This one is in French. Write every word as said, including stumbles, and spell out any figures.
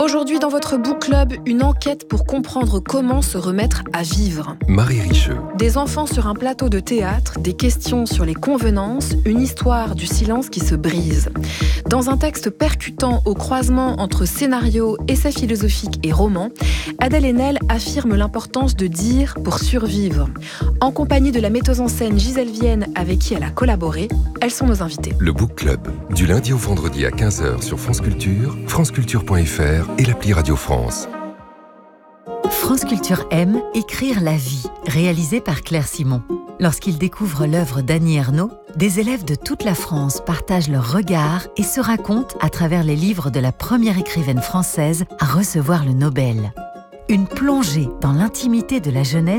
Aujourd'hui dans votre book club, une enquête pour comprendre comment se remettre à vivre. Marie Richeux. Des enfants sur un plateau de théâtre, des questions sur les convenances, une histoire du silence qui se brise. Dans un texte percutant au croisement entre scénario, essai philosophique et roman, Adèle Haenel affirme l'importance de dire pour survivre. En compagnie de la metteuse en scène Gisèle Vienne avec qui elle a collaboré, elles sont nos invitées. Le Book Club, du lundi au vendredi à quinze heures sur France Culture, franceculture point f r et l'appli Radio France. France Culture aime écrire la vie, réalisé par Claire Simon. Lorsqu'ils découvrent l'œuvre d'Annie Ernaux, des élèves de toute la France partagent leurs regards et se racontent à travers les livres de la première écrivaine française à recevoir le Nobel. Une plongée dans l'intimité de la jeunesse